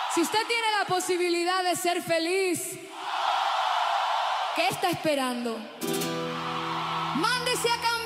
Si usted tiene la posibilidad de ser feliz, ¿qué está esperando? Mándese a cambiar.